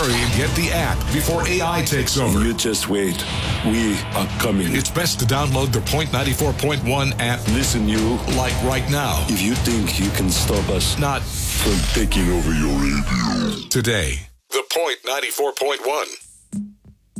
Hurry and get the app before AI takes over. You just wait. We are coming. It's best to download the Point 94.1 app. Listen, you. Like right now. If you think you can stop us Not from taking over your radio. today. The Point 94.1.